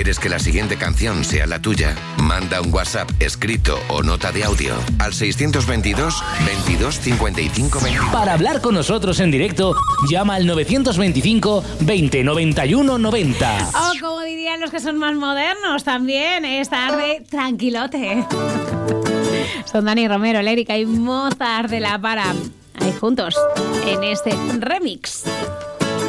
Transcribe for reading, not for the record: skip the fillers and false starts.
¿Quieres que la siguiente canción sea la tuya? Manda un WhatsApp escrito o nota de audio al 622 22 55 22. Para hablar con nosotros en directo, llama al 925 20 91 90. O como dirían los que son más modernos también, es tarde tranquilote. Son Dani Romero, Lérica y Mozart de la Para. Ahí juntos en este remix.